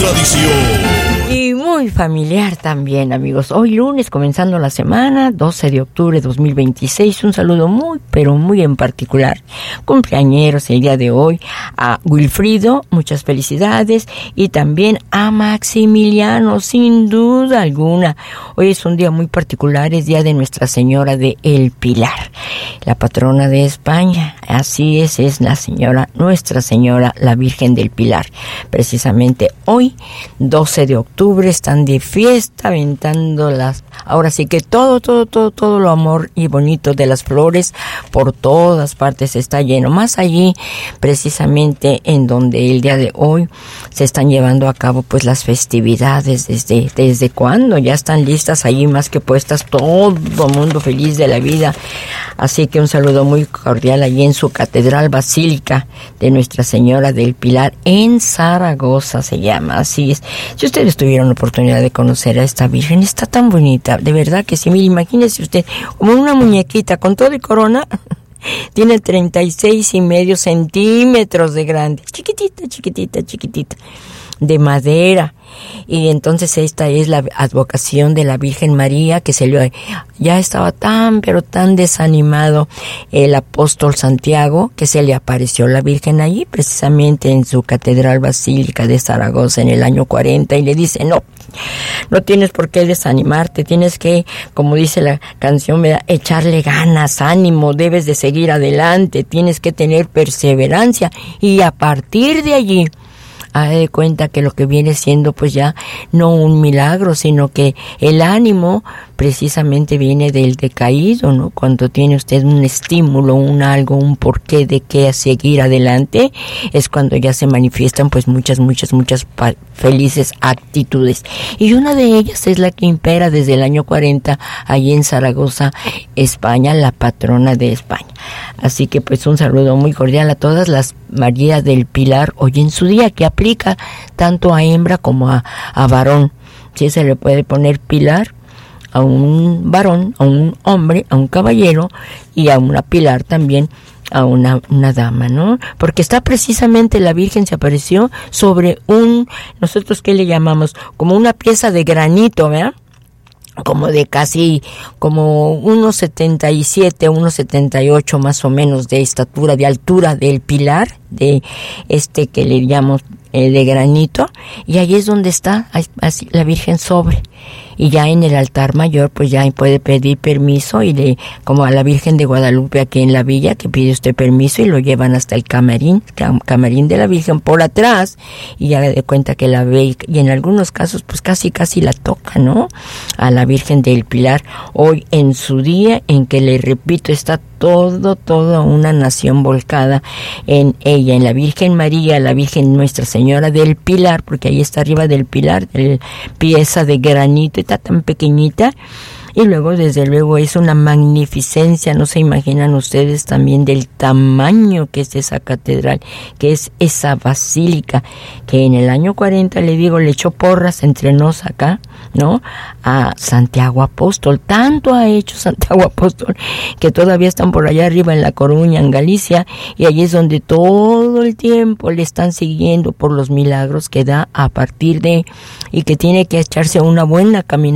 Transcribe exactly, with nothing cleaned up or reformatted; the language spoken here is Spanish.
tradición. Y muy familiar también, amigos. Hoy lunes, comenzando la semana, doce de octubre de dos mil veintiséis. Un saludo muy, pero muy en particular. Cumpleañeros el día de hoy a Wilfrido, muchas felicidades. Y también a Maximiliano, sin duda alguna. Hoy es un día muy particular, es día de Nuestra Señora de El Pilar, la patrona de España. Así es, es la señora, Nuestra Señora, la Virgen del Pilar. Precisamente hoy, doce de octubre, están de fiesta, aventando las, ahora sí que todo, todo, todo, todo lo amor y bonito de las flores por todas partes está lleno. Más allí, precisamente en donde el día de hoy se están llevando a cabo pues las festividades, desde, desde cuándo ya están listas allí más que puestas, todo el mundo feliz de la vida. Así que un saludo muy cordial allí en su Catedral Basílica de Nuestra Señora del Pilar en Zaragoza se llama, así es. Si ustedes tuvieron la oportunidad de conocer a esta Virgen, está tan bonita, de verdad que sí. Mire, imagínese usted, como una muñequita con todo y corona, tiene treinta y seis y medio centímetros de grande, chiquitita, chiquitita, chiquitita, de madera. Y entonces esta es la advocación de la Virgen María, que se le, ya estaba tan pero tan desanimado el apóstol Santiago, que se le apareció la Virgen allí precisamente en su Catedral Basílica de Zaragoza en el año cuarenta, y le dice: no, no tienes por qué desanimarte, tienes que, como dice la canción, ¿verdad?, echarle ganas, ánimo, debes de seguir adelante, tienes que tener perseverancia. Y a partir de allí haga de cuenta que lo que viene siendo pues ya no un milagro, sino que el ánimo precisamente viene del decaído, ¿no? Cuando tiene usted un estímulo, un algo, un porqué de qué seguir adelante, es cuando ya se manifiestan pues muchas, muchas, muchas pa- felices actitudes. Y una de ellas es la que impera desde el año cuarenta allí en Zaragoza, España, la patrona de España. Así que pues un saludo muy cordial a todas las María del Pilar hoy en su día, que aplica tanto a hembra como a, a varón. Sí, se le puede poner Pilar a un varón, a un hombre, a un caballero, y a una Pilar también a una, una dama, ¿no? Porque está precisamente, la Virgen se apareció sobre un, nosotros ¿qué le llamamos? Como una pieza de granito, ¿verdad? Como de casi, como unos setenta y siete, unos setenta y ocho más o menos de estatura, de altura del pilar, de este que le llamamos eh, de granito, y ahí es donde está así, la Virgen sobre. Y ya en el altar mayor, pues ya puede pedir permiso, y le, como a la Virgen de Guadalupe aquí en la villa, que pide usted permiso y lo llevan hasta el camarín, camarín de la Virgen por atrás, y ya de cuenta que la ve, y en algunos casos pues casi casi la toca, ¿no?, a la Virgen del Pilar, hoy en su día en que, le repito, está todo, toda una nación volcada en ella, en la Virgen María, la Virgen Nuestra Señora del Pilar, porque ahí está arriba del pilar, el pieza de granito, está tan pequeñita. Y luego, desde luego, es una magnificencia, no se imaginan ustedes también del tamaño que es esa catedral, que es esa basílica, que en el año cuarenta, le digo, le echó porras entre nos acá, ¿no?, a Santiago Apóstol. Tanto ha hecho Santiago Apóstol que todavía están por allá arriba en La Coruña, en Galicia, y allí es donde todo el tiempo le están siguiendo por los milagros que da a partir de, y que tiene que echarse una buena caminata